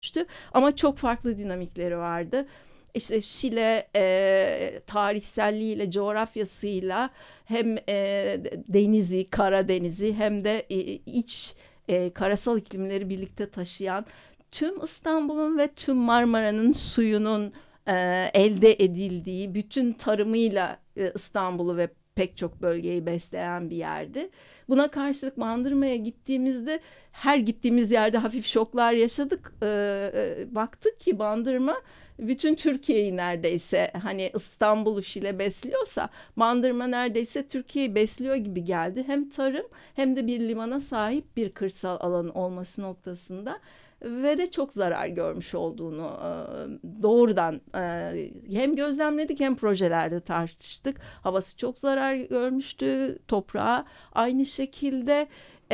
Ama çok farklı dinamikleri vardı. İşte Şile tarihselliğiyle, coğrafyasıyla hem denizi, Karadeniz'i hem de iç karasal iklimleri birlikte taşıyan, tüm İstanbul'un ve tüm Marmara'nın suyunun elde edildiği, bütün tarımıyla İstanbul'u ve pek çok bölgeyi besleyen bir yerdi. Buna karşılık Bandırma'ya gittiğimizde her gittiğimiz yerde hafif şoklar yaşadık. Baktık ki Bandırma bütün Türkiye'yi neredeyse, hani İstanbul'u Şile besliyorsa Bandırma neredeyse Türkiye'yi besliyor gibi geldi. Hem tarım hem de bir limana sahip bir kırsal alan olması noktasında ve de çok zarar görmüş olduğunu doğrudan hem gözlemledik hem projelerde tartıştık. Havası çok zarar görmüştü, toprağa aynı şekilde.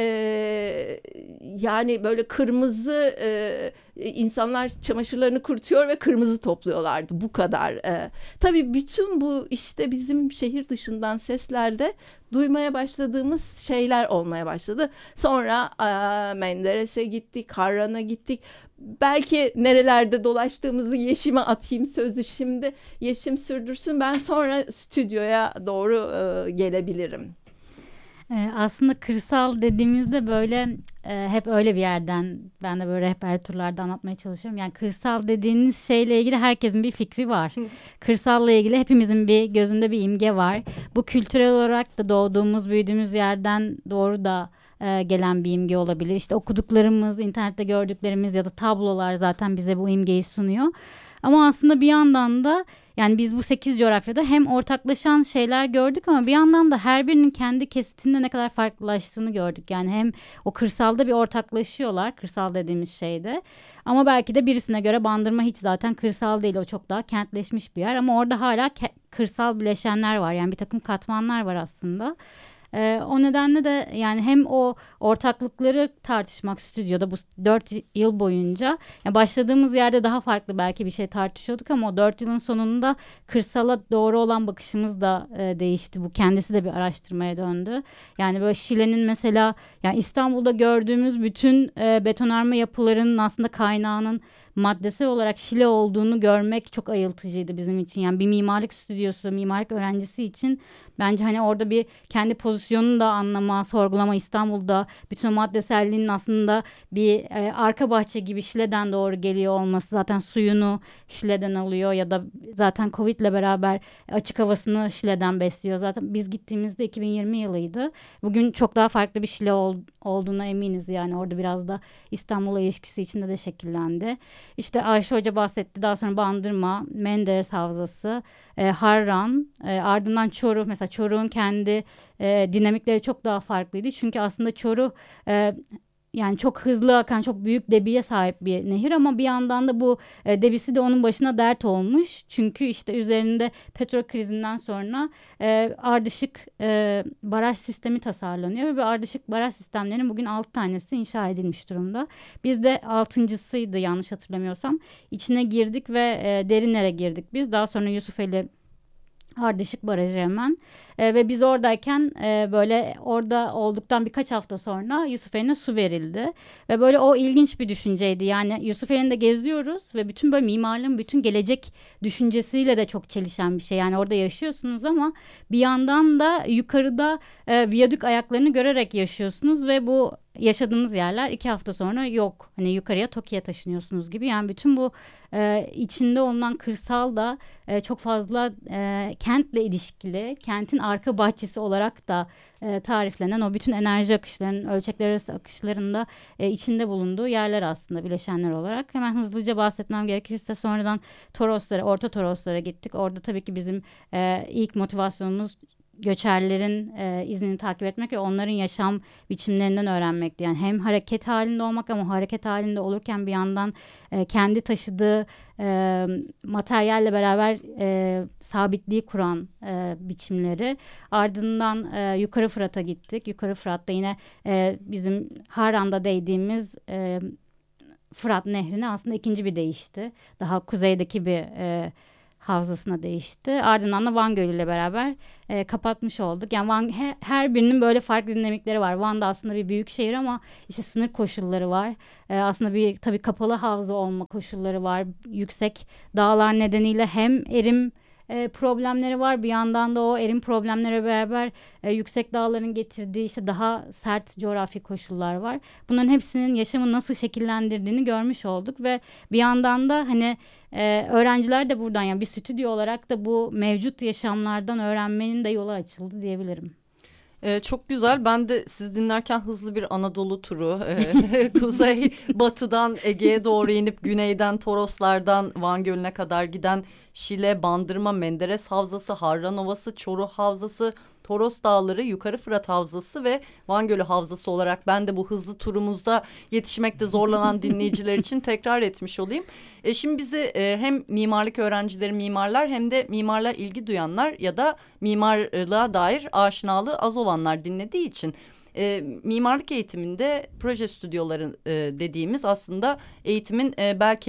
Yani böyle kırmızı, insanlar çamaşırlarını kurutuyor ve kırmızı topluyorlardı, bu kadar. Tabii bütün bu işte bizim şehir dışından seslerde duymaya başladığımız şeyler olmaya başladı. Sonra Menderes'e gittik, Harran'a gittik. Belki nerelerde dolaştığımızı Yeşim'e atayım sözü şimdi. Yeşim sürdürsün, ben sonra stüdyoya doğru gelebilirim. Aslında kırsal dediğimizde böyle hep öyle bir yerden ben de böyle rehber turlarda anlatmaya çalışıyorum. Yani kırsal dediğiniz şeyle ilgili herkesin bir fikri var. Kırsalla ilgili hepimizin bir gözünde bir imge var. Bu kültürel olarak da doğduğumuz, büyüdüğümüz yerden doğru da gelen bir imge olabilir. İşte okuduklarımız, internette gördüklerimiz ya da tablolar zaten bize bu imgeyi sunuyor. Ama aslında bir yandan da yani biz bu 8 coğrafyada hem ortaklaşan şeyler gördük ama bir yandan da her birinin kendi kesitinde ne kadar farklılaştığını gördük. Yani hem o kırsalda bir ortaklaşıyorlar, kırsal dediğimiz şeyde. Ama belki de birisine göre Bandırma hiç zaten kırsal değil, o çok daha kentleşmiş bir yer. Ama orada hala kırsal bileşenler var, yani bir takım katmanlar var aslında. O nedenle de yani hem o ortaklıkları tartışmak stüdyoda bu 4 yıl boyunca, ya başladığımız yerde daha farklı belki bir şey tartışıyorduk ama o 4 yılın sonunda kırsala doğru olan bakışımız da değişti. Bu kendisi de bir araştırmaya döndü. Yani böyle Şile'nin mesela, yani İstanbul'da gördüğümüz bütün betonarme yapılarının aslında kaynağının maddesel olarak Şile olduğunu görmek çok ayıltıcıydı bizim için. Yani bir mimarlık stüdyosu, mimarlık öğrencisi için bence hani orada bir kendi pozisyonunu da anlama, sorgulama, İstanbul'da bütün o maddeselliğinin aslında bir arka bahçe gibi Şile'den doğru geliyor olması, zaten suyunu Şile'den alıyor ya da zaten Covid'le beraber açık havasını Şile'den besliyor. Zaten biz gittiğimizde 2020 yılıydı. Bugün çok daha farklı bir Şile olduğuna eminiz, yani orada biraz da İstanbul'a ilişkisi içinde de şekillendi. İşte Ayşe Hoca bahsetti. Daha sonra Bandırma, Menderes Havzası, Harran, ardından Çoruh. Mesela Çoruh'un kendi dinamikleri çok daha farklıydı. Çünkü aslında Çoruh yani çok hızlı akan, çok büyük debiye sahip bir nehir ama bir yandan da bu debisi de onun başına dert olmuş. Çünkü işte üzerinde petrol krizinden sonra ardışık baraj sistemi tasarlanıyor ve bu ardışık baraj sistemlerinin bugün 6 tanesi inşa edilmiş durumda. Biz de altıncısıydı yanlış hatırlamıyorsam. İçine girdik ve derinlere girdik biz. Daha sonra Yusufeli Ardışık Barajı hemen. Ve biz oradayken böyle orada olduktan birkaç hafta sonra Yusufeli'ne su verildi. Ve böyle o ilginç bir düşünceydi. Yani Yusufeli'nde geziyoruz ve bütün böyle mimarlığın bütün gelecek düşüncesiyle de çok çelişen bir şey. Yani orada yaşıyorsunuz ama bir yandan da yukarıda viyadük ayaklarını görerek yaşıyorsunuz ve bu yaşadığınız yerler 2 hafta sonra yok. Hani yukarıya Toki'ye taşınıyorsunuz gibi. Yani bütün bu içinde olunan kırsal da çok fazla kentle ilişkili, kentin arka bahçesi olarak da tariflenen o bütün enerji akışlarının, ölçekler arası akışlarında içinde bulunduğu yerler aslında, bileşenler olarak. Hemen hızlıca bahsetmem gerekirse sonradan Toroslara, Orta Toroslara gittik. Orada tabii ki bizim ilk motivasyonumuz göçerlerin izini takip etmek ve onların yaşam biçimlerinden öğrenmekti. Yani hem hareket halinde olmak ama hareket halinde olurken bir yandan kendi taşıdığı materyalle beraber sabitliği kuran biçimleri. Ardından Yukarı Fırat'a gittik. Yukarı Fırat'ta yine bizim Harran'da değdiğimiz Fırat Nehri'ne aslında ikinci bir deyişti. Daha kuzeydeki bir havzasına değişti. Ardından da Van Gölü ile beraber kapatmış olduk. Yani Van, her birinin böyle farklı dinamikleri var. Van da aslında bir büyük şehir ama işte sınır koşulları var. Aslında bir tabii kapalı havza olma koşulları var. Yüksek dağlar nedeniyle hem erim problemleri var. Bir yandan da o erim problemlere beraber yüksek dağların getirdiği işte daha sert coğrafi koşullar var. Bunların hepsinin yaşamı nasıl şekillendirdiğini görmüş olduk ve bir yandan da hani öğrenciler de buradan, yani bir stüdyo olarak da bu mevcut yaşamlardan öğrenmenin de yolu açıldı diyebilirim. Çok güzel. Ben de siz dinlerken hızlı bir Anadolu turu, kuzey batıdan Ege'ye doğru inip güneyden Toroslardan Van Gölü'ne kadar giden Şile, Bandırma, Menderes Havzası, Harran Ovası, Çoruh Havzası, Toros Dağları, Yukarı Fırat Havzası ve Van Gölü Havzası olarak ben de bu hızlı turumuzda yetişmekte zorlanan dinleyiciler için tekrar etmiş olayım. Şimdi bizi hem mimarlık öğrencileri, mimarlar hem de mimarlığa ilgi duyanlar ya da mimarlığa dair aşinalığı az olanlar dinlediği için mimarlık eğitiminde proje stüdyoları dediğimiz aslında eğitimin bel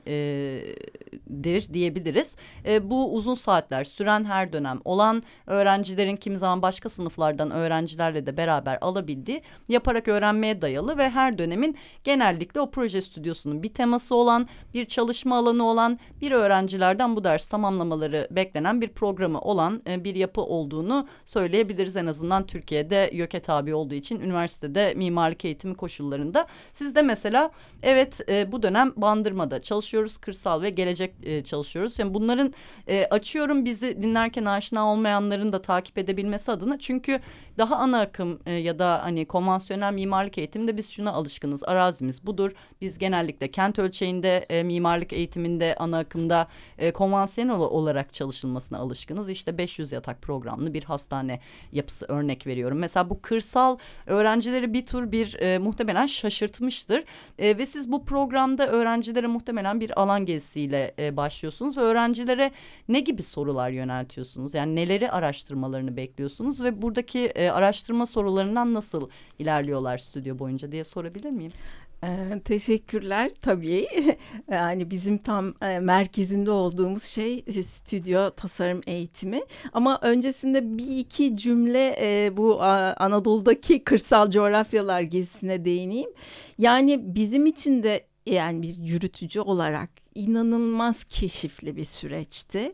kemiğidir diyebiliriz. Bu uzun saatler süren, her dönem olan, öğrencilerin kimi zaman başka sınıflardan öğrencilerle de beraber alabildiği, yaparak öğrenmeye dayalı ve her dönemin genellikle o proje stüdyosunun bir teması olan, bir çalışma alanı olan, bir öğrencilerden bu ders tamamlamaları beklenen bir programı olan bir yapı olduğunu söyleyebiliriz. En azından Türkiye'de YÖK'e tabi olduğu için üniversitede mimarlık eğitimi koşullarında. Siz de mesela evet bu dönem Bandırma'da çalışıyoruz, kırsal ve gelecek çalışıyoruz. Yani bunların açıyorum, bizi dinlerken aşina olmayanların da takip edebilmesi adına. Çünkü daha ana akım ya da hani konvansiyonel mimarlık eğitiminde biz şuna alışkınız. Arazimiz budur. Biz genellikle kent ölçeğinde mimarlık eğitiminde ana akımda konvansiyonel olarak çalışılmasına alışkınız. İşte 500 yatak programlı bir hastane yapısı örnek veriyorum. Mesela bu kırsal öğrencileri bir tür muhtemelen şaşırtmıştır. Ve siz bu programda öğrencilere muhtemelen bir alan gezisiyle başlıyorsunuz. Öğrencilere ne gibi sorular yöneltiyorsunuz? Yani neleri araştırmalarını bekliyorsunuz ve buradaki araştırma sorularından nasıl ilerliyorlar stüdyo boyunca diye sorabilir miyim? Teşekkürler tabii. Yani bizim tam merkezinde olduğumuz şey stüdyo tasarım eğitimi. Ama öncesinde bir iki cümle bu Anadolu'daki kırsal coğrafyalar gezisine değineyim. Yani bizim için de yani bir yürütücü olarak inanılmaz keşifli bir süreçti.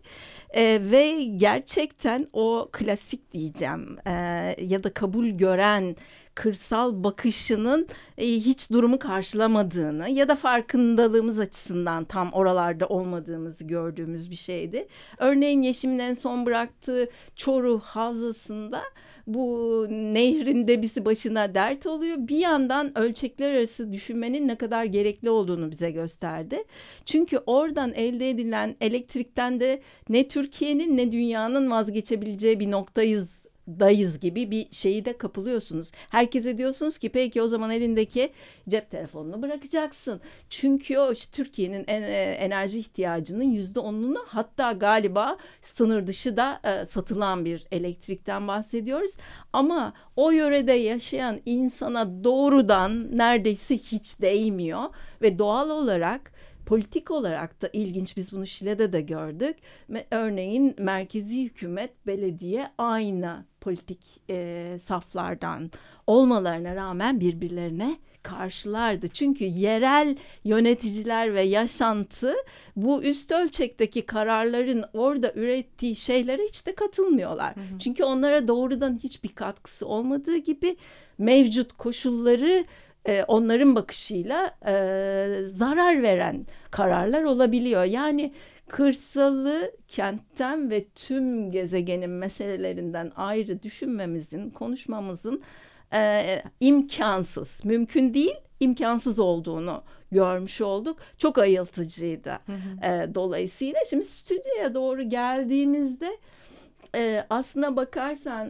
Ve gerçekten o klasik diyeceğim ya da kabul gören kırsal bakışının hiç durumu karşılamadığını ya da farkındalığımız açısından tam oralarda olmadığımızı gördüğümüz bir şeydi. Örneğin Yeşim'in en son bıraktığı Çoruh Havzası'nda bu nehrin debisi başına dert oluyor. Bir yandan ölçekler arası düşünmenin ne kadar gerekli olduğunu bize gösterdi. Çünkü oradan elde edilen elektrikten de ne Türkiye'nin ne dünyanın vazgeçebileceği bir noktayız gibi bir şeyi de kapılıyorsunuz. Herkese diyorsunuz ki peki o zaman elindeki cep telefonunu bırakacaksın. Çünkü o işte Türkiye'nin enerji ihtiyacının %10'unu, hatta galiba sınır dışı da satılan bir elektrikten bahsediyoruz. Ama o yörede yaşayan insana doğrudan neredeyse hiç değmiyor ve doğal olarak, politik olarak da ilginç, biz bunu Şile'de de gördük. Örneğin merkezi hükümet, belediye aynı politik saflardan olmalarına rağmen birbirlerine karşılardı. Çünkü yerel yöneticiler ve yaşantı bu üst ölçekteki kararların orada ürettiği şeylere hiç de katılmıyorlar. Hı hı. Çünkü onlara doğrudan hiçbir katkısı olmadığı gibi mevcut koşulları onların bakışıyla zarar veren kararlar olabiliyor. Yani kırsalı kentten ve tüm gezegenin meselelerinden ayrı düşünmemizin, konuşmamızın imkansız, mümkün değil, imkansız olduğunu görmüş olduk. Çok ayıltıcıydı. Hı hı. Dolayısıyla şimdi stüdyoya doğru geldiğimizde aslına bakarsan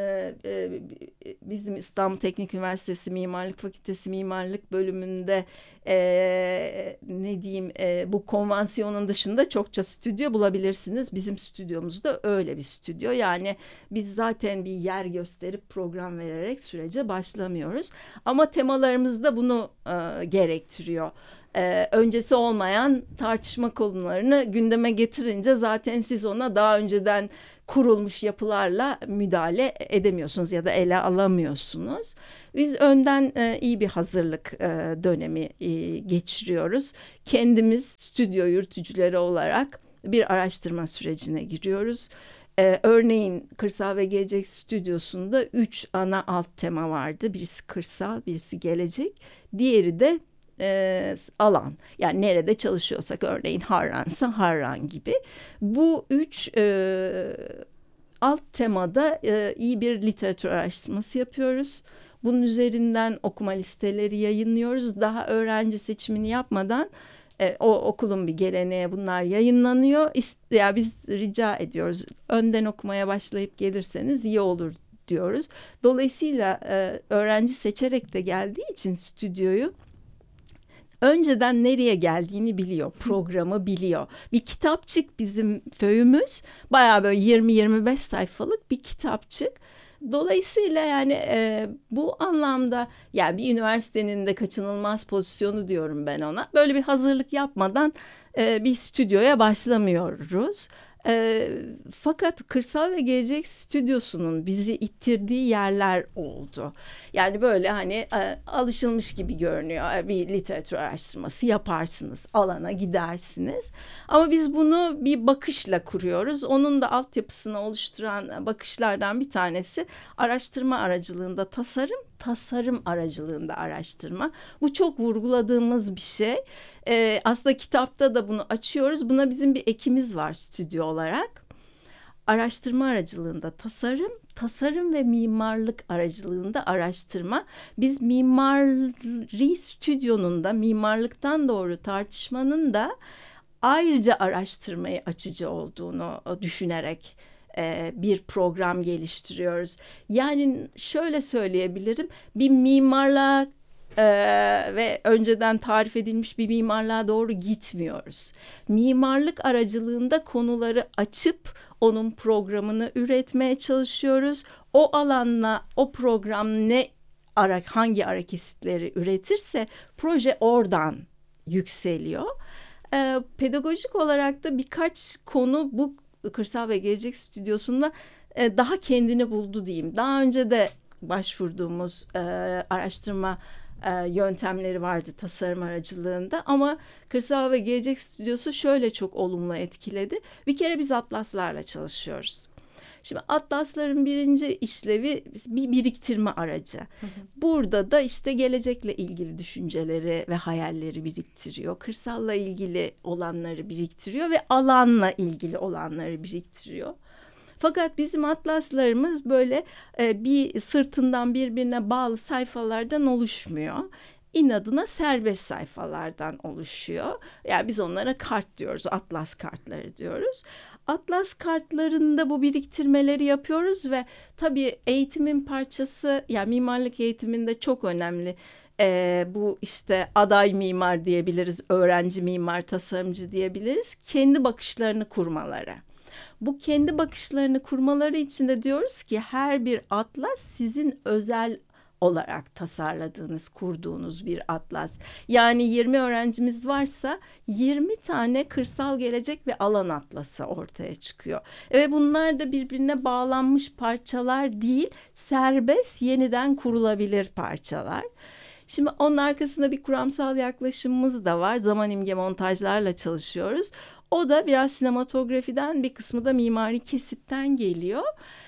bizim İstanbul Teknik Üniversitesi Mimarlık Fakültesi Mimarlık bölümünde ne diyeyim bu konvansiyonun dışında çokça stüdyo bulabilirsiniz. Bizim stüdyomuz da öyle bir stüdyo. Yani biz zaten bir yer gösterip program vererek sürece başlamıyoruz. Ama temalarımız da bunu gerektiriyor. öncesi olmayan tartışma konularını gündeme getirince zaten siz ona daha önceden kurulmuş yapılarla müdahale edemiyorsunuz ya da ele alamıyorsunuz. Biz önden iyi bir hazırlık dönemi geçiriyoruz. Kendimiz stüdyo yürütücüleri olarak bir araştırma sürecine giriyoruz. Örneğin Kırsal ve Gelecek Stüdyosu'nda 3 ana alt tema vardı. Birisi kırsal, birisi gelecek, diğeri de alan. Yani nerede çalışıyorsak, örneğin Harransa Harran gibi. Bu 3 alt temada iyi bir literatür araştırması yapıyoruz. Bunun üzerinden okuma listeleri yayınlıyoruz. Daha öğrenci seçimini yapmadan o okulun bir geleneği, bunlar yayınlanıyor. Ya biz rica ediyoruz, önden okumaya başlayıp gelirseniz iyi olur diyoruz. Dolayısıyla öğrenci seçerek de geldiği için stüdyoyu önceden nereye geldiğini biliyor, programı biliyor. Bir kitapçık bizim föyümüz, bayağı böyle 20-25 sayfalık bir kitapçık. Dolayısıyla yani bu anlamda yani bir üniversitenin de kaçınılmaz pozisyonu diyorum ben ona. Böyle bir hazırlık yapmadan bir stüdyoya başlamıyoruz. Fakat Kırsal ve Gelecek Stüdyosu'nun bizi ittirdiği yerler oldu. Yani böyle hani alışılmış gibi görünüyor. Bir literatür araştırması yaparsınız, alana gidersiniz. Ama biz bunu bir bakışla kuruyoruz. Onun da altyapısını oluşturan bakışlardan bir tanesi araştırma aracılığında tasarım, tasarım aracılığında araştırma. Bu çok vurguladığımız bir şey. Aslında kitapta da bunu açıyoruz. Buna bizim bir ekimiz var stüdyo olarak. Araştırma aracılığında tasarım, tasarım ve mimarlık aracılığında araştırma. Biz mimari stüdyonun da mimarlıktan doğru tartışmanın da ayrıca araştırmayı açıcı olduğunu düşünerek bir program geliştiriyoruz. Yani şöyle söyleyebilirim, bir mimarlığa ve önceden tarif edilmiş bir mimarlığa doğru gitmiyoruz. Mimarlık aracılığında konuları açıp onun programını üretmeye çalışıyoruz. O alanla o program hangi ara kesitleri üretirse proje oradan yükseliyor. Pedagojik olarak da birkaç konu bu Kırsal ve Gelecek Stüdyosu'nda daha kendini buldu diyeyim. Daha önce de başvurduğumuz araştırma yöntemleri vardı tasarım aracılığında, ama Kırsal ve Gelecek Stüdyosu şöyle çok olumlu etkiledi. Bir kere biz atlaslarla çalışıyoruz. Şimdi atlasların birinci işlevi bir biriktirme aracı. Burada da işte gelecekle ilgili düşünceleri ve hayalleri biriktiriyor. Kırsalla ilgili olanları biriktiriyor ve alanla ilgili olanları biriktiriyor. Fakat bizim atlaslarımız böyle bir sırtından birbirine bağlı sayfalardan oluşmuyor. İnadına serbest sayfalardan oluşuyor. Yani biz onlara kart diyoruz, atlas kartları diyoruz. Atlas kartlarında bu biriktirmeleri yapıyoruz ve tabii eğitimin parçası, yani mimarlık eğitiminde çok önemli. Bu işte aday mimar diyebiliriz, öğrenci mimar, tasarımcı diyebiliriz. Kendi bakışlarını kurmaları. Bu kendi bakışlarını kurmaları için de diyoruz ki her bir atlas sizin özel olarak tasarladığınız, kurduğunuz bir atlas. Yani 20 öğrencimiz varsa 20 tane kırsal gelecek ve alan atlası ortaya çıkıyor. Ve bunlar da birbirine bağlanmış parçalar değil, serbest, yeniden kurulabilir parçalar. Şimdi onun arkasında bir kuramsal yaklaşımımız da var. Zaman imge montajlarla çalışıyoruz. O da biraz sinematografiden, bir kısmı da mimari kesitten geliyor.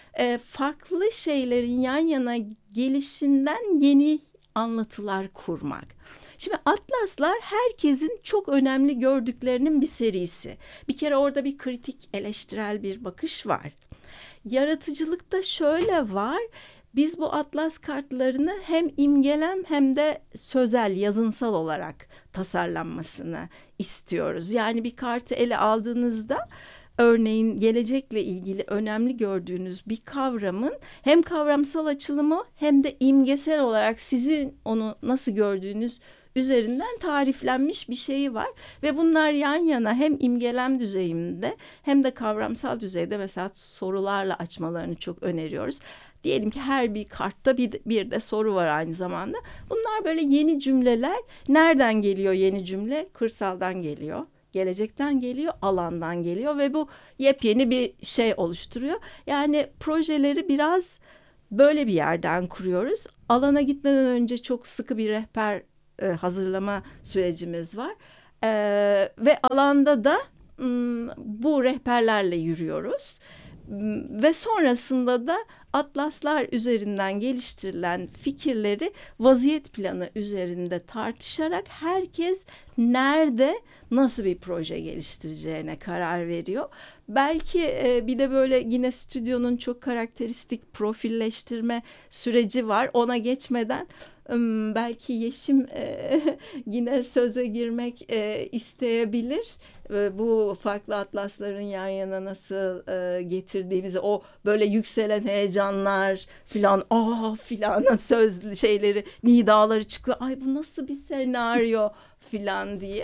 Farklı şeylerin yan yana gelişinden yeni anlatılar kurmak. Şimdi atlaslar herkesin çok önemli gördüklerinin bir serisi. Bir kere orada bir kritik, eleştirel bir bakış var. Yaratıcılıkta şöyle var. Biz bu atlas kartlarını hem imgelem hem de sözel, yazınsal olarak tasarlanmasını istiyoruz. Yani bir kartı ele aldığınızda örneğin gelecekle ilgili önemli gördüğünüz bir kavramın hem kavramsal açılımı hem de imgesel olarak sizin onu nasıl gördüğünüz üzerinden tariflenmiş bir şeyi var ve bunlar yan yana hem imgelem düzeyinde hem de kavramsal düzeyde mesela sorularla açmalarını çok öneriyoruz. Diyelim ki her bir kartta bir de soru var aynı zamanda. Bunlar böyle yeni cümleler. Nereden geliyor yeni cümle? Kırsaldan geliyor. Gelecekten geliyor, alandan geliyor ve bu yepyeni bir şey oluşturuyor. Yani projeleri biraz böyle bir yerden kuruyoruz. Alana gitmeden önce çok sıkı bir rehber hazırlama sürecimiz var. Ve alanda da bu rehberlerle yürüyoruz. Ve sonrasında da atlaslar üzerinden geliştirilen fikirleri vaziyet planı üzerinde tartışarak herkes nerede nasıl bir proje geliştireceğine karar veriyor. Belki bir de böyle yine stüdyonun çok karakteristik profilleştirme süreci var. Ona geçmeden belki Yeşim yine söze girmek isteyebilir. Bu farklı atlasların yan yana nasıl getirdiğimizi, o böyle yükselen heyecanlar filan söz şeyleri, nidaları çıkıyor. Ay bu nasıl bir senaryo filan diye.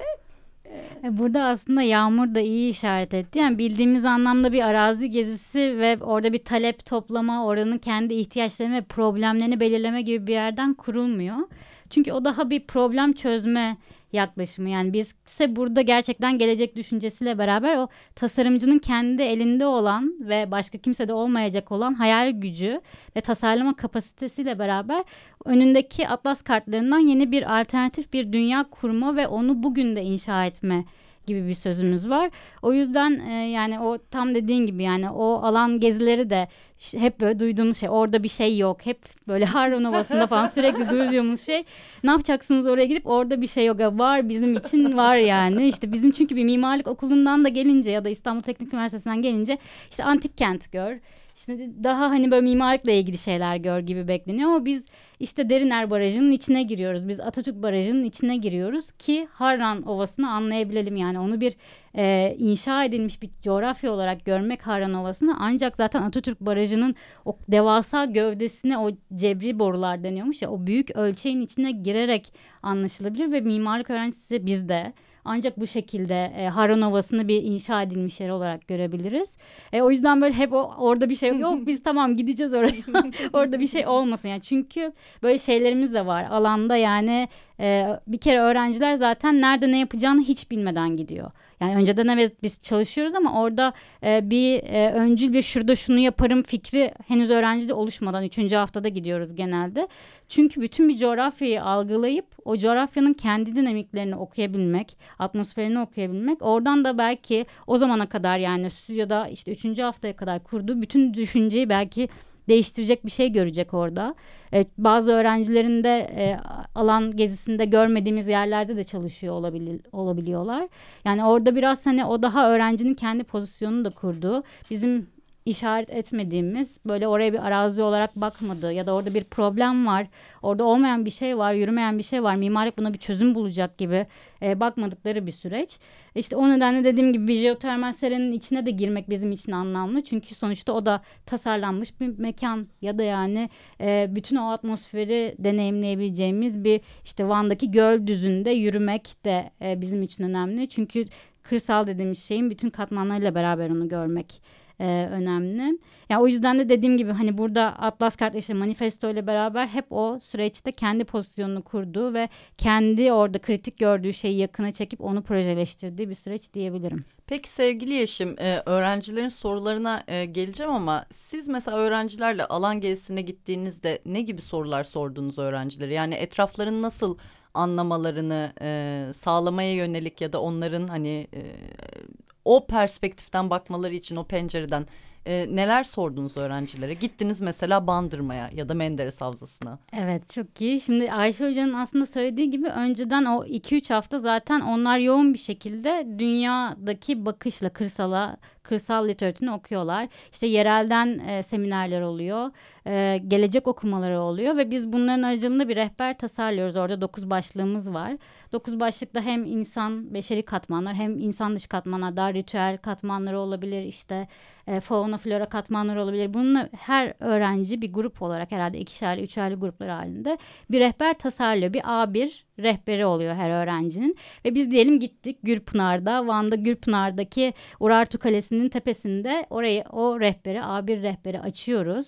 Burada aslında Yağmur da iyi işaret etti. Yani bildiğimiz anlamda bir arazi gezisi ve orada bir talep toplama, oranın kendi ihtiyaçlarını ve problemlerini belirleme gibi bir yerden kurulmuyor. Çünkü o daha bir problem çözme yaklaşımı. Yani biz ise burada gerçekten gelecek düşüncesiyle beraber o tasarımcının kendi elinde olan ve başka kimsede olmayacak olan hayal gücü ve tasarlama kapasitesiyle beraber önündeki atlas kartlarından yeni bir alternatif bir dünya kurma ve onu bugün de inşa etme gibi bir sözümüz var. O yüzden yani o tam dediğin gibi, yani o alan gezileri de hep böyle duyduğumuz şey, orada bir şey yok. Hep böyle Harran Ovası'nda falan sürekli duyduğumuz şey. Ne yapacaksınız oraya gidip, orada bir şey yok. Var, bizim için var yani. İşte bizim çünkü bir mimarlık okulundan da gelince ya da İstanbul Teknik Üniversitesi'nden gelince işte antik kent gör. İşte daha hani böyle mimarlıkla ilgili şeyler gör gibi bekleniyor ama biz işte Deriner Barajı'nın içine giriyoruz. Biz Atatürk Barajı'nın içine giriyoruz ki Harran Ovası'nı anlayabilelim. Yani onu bir inşa edilmiş bir coğrafya olarak görmek, Harran Ovası'nı, ancak zaten Atatürk Barajı'nın o devasa gövdesine, o cebri borular deniyormuş ya, o büyük ölçeğin içine girerek anlaşılabilir ve mimarlık öğrencisi bizde ancak bu şekilde Harran Ovası'nı bir inşa edilmiş yer olarak görebiliriz. O yüzden böyle hep orada bir şey yok. Biz tamam gideceğiz oraya. Orada bir şey olmasın yani. Çünkü böyle şeylerimiz de var alanda, yani bir kere öğrenciler zaten nerede ne yapacağını hiç bilmeden gidiyor. Yani önceden evet biz çalışıyoruz ama orada bir öncül bir şurada şunu yaparım fikri henüz öğrencide oluşmadan 3. haftada gidiyoruz genelde. Çünkü bütün bir coğrafyayı algılayıp o coğrafyanın kendi dinamiklerini okuyabilmek, atmosferini okuyabilmek, oradan da belki o zamana kadar, yani stüdyoda işte 3. haftaya kadar kurduğu bütün düşünceyi belki değiştirecek bir şey görecek orada. Bazı öğrencilerin de alan gezisinde görmediğimiz yerlerde de çalışıyor olabiliyorlar. Yani orada biraz hani o daha öğrencinin kendi pozisyonunu da kurduğu, bizim işaret etmediğimiz, böyle oraya bir arazi olarak bakmadığı ya da orada bir problem var, orada olmayan bir şey var, yürümeyen bir şey var, mimarlık buna bir çözüm bulacak gibi bakmadıkları bir süreç. İşte o nedenle dediğim gibi bir jeotermal serenin içine de girmek bizim için anlamlı. Çünkü sonuçta o da tasarlanmış bir mekan ya da yani bütün o atmosferi deneyimleyebileceğimiz bir, işte Van'daki göl düzünde yürümek de bizim için önemli. Çünkü kırsal dediğimiz şeyin bütün katmanlarıyla beraber onu görmek önemli. Yani o yüzden de dediğim gibi hani burada Atlas Kart işte manifesto ile beraber hep o süreçte kendi pozisyonunu kurduğu ve kendi orada kritik gördüğü şeyi yakına çekip onu projeleştirdiği bir süreç diyebilirim. Peki sevgili Yeşim, öğrencilerin sorularına geleceğim ama siz mesela öğrencilerle alan gezisine gittiğinizde ne gibi sorular sordunuz öğrencilere? Yani etraflarını nasıl anlamalarını sağlamaya yönelik ya da onların hani o perspektiften bakmaları için o pencereden neler sordunuz öğrencilere? Gittiniz mesela Bandırma'ya ya da Menderes Havzası'na. Evet, çok iyi. Şimdi Ayşe Hoca'nın aslında söylediği gibi önceden o 2-3 hafta zaten onlar yoğun bir şekilde dünyadaki bakışla kırsal literatürünü okuyorlar. İşte yerelden seminerler oluyor. Gelecek okumaları oluyor ve biz bunların aracılığında bir rehber tasarlıyoruz. Orada 9 başlığımız var. 9 başlıkta hem insan beşeri katmanlar hem insan dışı katmanlar, daha ritüel katmanları olabilir, işte fauna flora katmanları olabilir. Bununla her öğrenci bir grup olarak herhalde 2'şerli 3'erli gruplar halinde bir rehber tasarlıyor. Bir A1 rehberi oluyor her öğrencinin ve biz diyelim gittik Gürpınar'da, Van'da Gürpınar'daki Urartu Kalesi'nin tepesinde o rehberi, A1 rehberi açıyoruz. O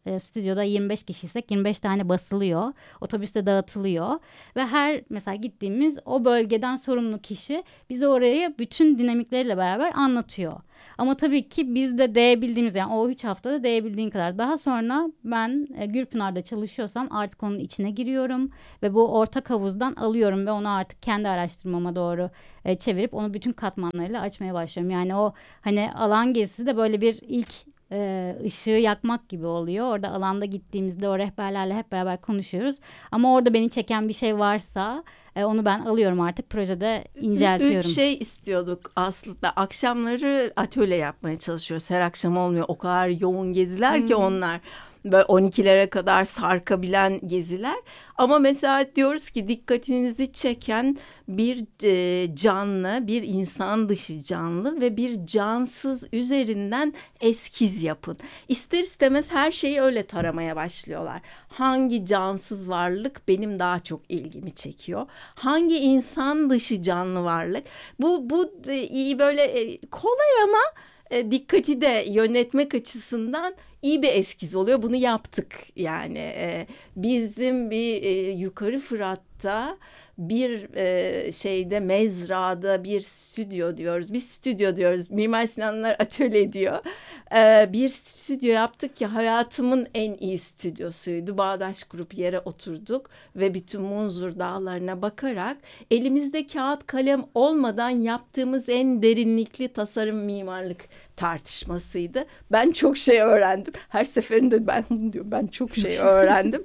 stüdyoda 25 kişiysek 25 tane basılıyor. Otobüste dağıtılıyor. Ve her mesela gittiğimiz o bölgeden sorumlu kişi bize orayı bütün dinamikleriyle beraber anlatıyor. Ama tabii ki biz de değebildiğimiz, yani o 3 haftada değebildiğin kadar. Daha sonra ben Gürpınar'da çalışıyorsam artık onun içine giriyorum. Ve bu ortak havuzdan alıyorum ve onu artık kendi araştırmama doğru çevirip onu bütün katmanlarıyla açmaya başlıyorum. Yani o hani alan gezisi de böyle bir ilk ışığı yakmak gibi oluyor. Orada alanda gittiğimizde o rehberlerle hep beraber konuşuyoruz. Ama orada beni çeken bir şey varsa onu ben alıyorum, artık projede inceltiyorum. 3 şey istiyorduk aslında. Akşamları atölye yapmaya çalışıyoruz. Her akşam olmuyor. O kadar yoğun geziler ki onlar. Böyle 12'lere kadar sarkabilen geziler. Ama mesela diyoruz ki dikkatinizi çeken bir canlı, bir insan dışı canlı ve bir cansız üzerinden eskiz yapın. İster istemez her şeyi öyle taramaya başlıyorlar. Hangi cansız varlık benim daha çok ilgimi çekiyor? Hangi insan dışı canlı varlık? Bu iyi böyle kolay ama dikkati de yönetmek açısından iyi bir eskiz oluyor. Bunu yaptık yani. Bizim bir Yukarı Fırat'ta bir şeyde mezrada bir stüdyo diyoruz. Biz stüdyo diyoruz. Mimar Sinanlar atölye diyor. Bir stüdyo yaptık ki hayatımın en iyi stüdyosuydu. Bağdaş kurup yere oturduk ve bütün Munzur dağlarına bakarak elimizde kağıt kalem olmadan yaptığımız en derinlikli tasarım mimarlık tartışmasıydı. Ben çok şey öğrendim. Her seferinde ben çok şey öğrendim.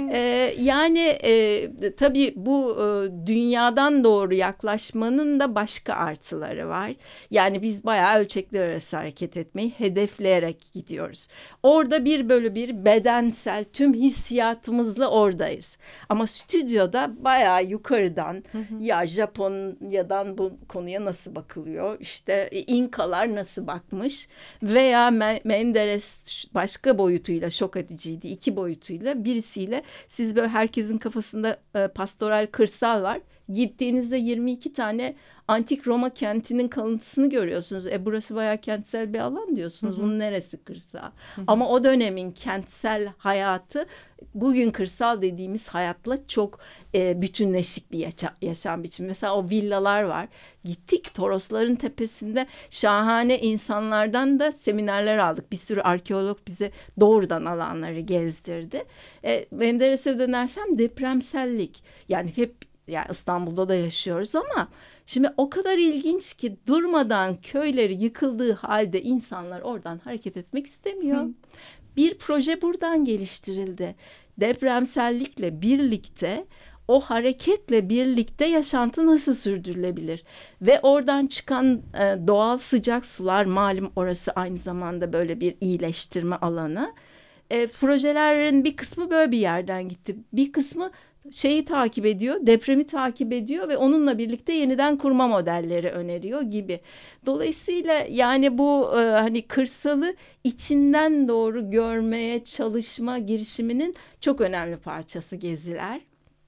Yani tabii bu dünyadan doğru yaklaşmanın da başka artıları var. Yani biz bayağı ölçekler arası hareket etmeyi hedefleyerek gidiyoruz. Orada 1/1 bedensel tüm hissiyatımızla oradayız. Ama stüdyoda bayağı yukarıdan ya Japonya'dan bu konuya nasıl bakılıyor? İşte İnkalar nasıl bakmış? Veya Menderes başka boyutuyla şok ediciydi. 2 boyutuyla, birisiyle siz böyle herkesin kafasında pastoral kırsal var. Gittiğinizde 22 tane antik Roma kentinin kalıntısını görüyorsunuz. Burası bayağı kentsel bir alan diyorsunuz. Bunun neresi kırsal? Ama o dönemin kentsel hayatı bugün kırsal dediğimiz hayatla çok bütünleşik bir yaşam biçimi. Mesela o villalar var. Gittik Torosların tepesinde şahane insanlardan da seminerler aldık. Bir sürü arkeolog bize doğrudan alanları gezdirdi. Menderes'e dönersem depremsellik. Yani hep yani İstanbul'da da yaşıyoruz ama şimdi o kadar ilginç ki durmadan köyleri yıkıldığı halde insanlar oradan hareket etmek istemiyor. Bir proje buradan geliştirildi. Depremsellikle birlikte o hareketle birlikte yaşantı nasıl sürdürülebilir? Ve oradan çıkan doğal sıcak sular, malum orası aynı zamanda böyle bir iyileştirme alanı. Projelerin bir kısmı böyle bir yerden gitti. Bir kısmı şeyi takip ediyor, depremi takip ediyor ve onunla birlikte yeniden kurma modelleri öneriyor gibi. Dolayısıyla yani bu hani kırsalı içinden doğru görmeye çalışma girişiminin çok önemli parçası geziler.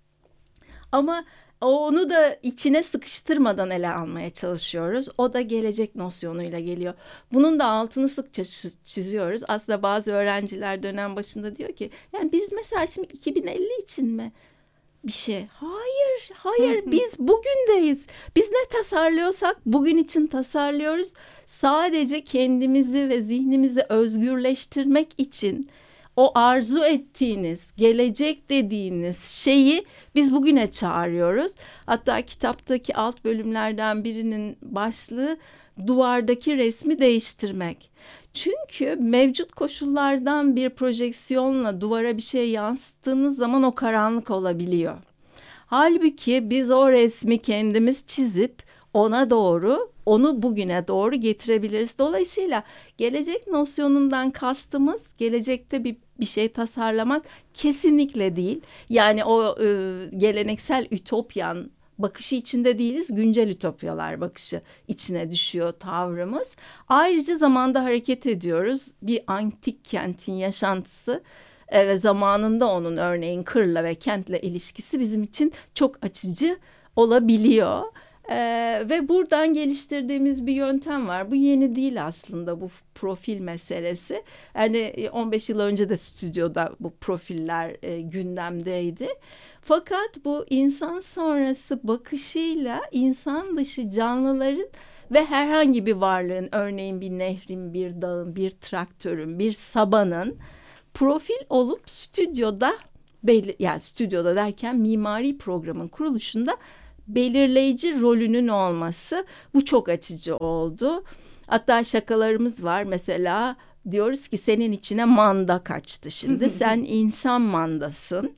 Ama onu da içine sıkıştırmadan ele almaya çalışıyoruz. O da gelecek nosyonuyla geliyor. Bunun da altını sıkça çiziyoruz. Aslında bazı öğrenciler dönem başında diyor ki yani biz mesela şimdi 2050 için mi bir şey? Hayır biz bugündeyiz. Biz ne tasarlıyorsak bugün için tasarlıyoruz. Sadece kendimizi ve zihnimizi özgürleştirmek için o arzu ettiğiniz, gelecek dediğiniz şeyi biz bugüne çağırıyoruz. Hatta kitaptaki alt bölümlerden birinin başlığı duvardaki resmi değiştirmek. Çünkü mevcut koşullardan bir projeksiyonla duvara bir şey yansıttığınız zaman o karanlık olabiliyor. Halbuki biz o resmi kendimiz çizip ona doğru, onu bugüne doğru getirebiliriz. Dolayısıyla gelecek nosyonundan kastımız gelecekte bir şey tasarlamak kesinlikle değil. Yani o geleneksel ütopyan bakışı içinde değiliz, güncel ütopyalar bakışı içine düşüyor tavrımız. Ayrıca zamanda hareket ediyoruz. Bir antik kentin yaşantısı ve zamanında onun örneğin kırla ve kentle ilişkisi bizim için çok açıcı olabiliyor. Ve buradan geliştirdiğimiz bir yöntem var. Bu yeni değil aslında, bu profil meselesi. Yani 15 yıl önce de stüdyoda bu profiller gündemdeydi. Fakat bu insan sonrası bakışıyla insan dışı canlıların ve herhangi bir varlığın, örneğin bir nehrin, bir dağın, bir traktörün, bir sabanın profil olup stüdyoda yani stüdyoda derken mimari programın kuruluşunda belirleyici rolünün olması, bu çok açıcı oldu. Hatta şakalarımız var, mesela diyoruz ki senin içine manda kaçtı şimdi, sen insan mandasın.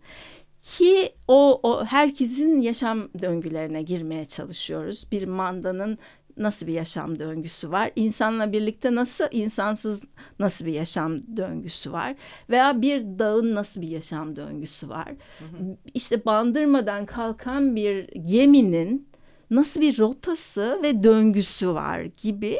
Ki o herkesin yaşam döngülerine girmeye çalışıyoruz. Bir mandanın nasıl bir yaşam döngüsü var? İnsanla birlikte nasıl, insansız nasıl bir yaşam döngüsü var? Veya bir dağın nasıl bir yaşam döngüsü var? İşte Bandırma'dan kalkan bir geminin nasıl bir rotası ve döngüsü var gibi.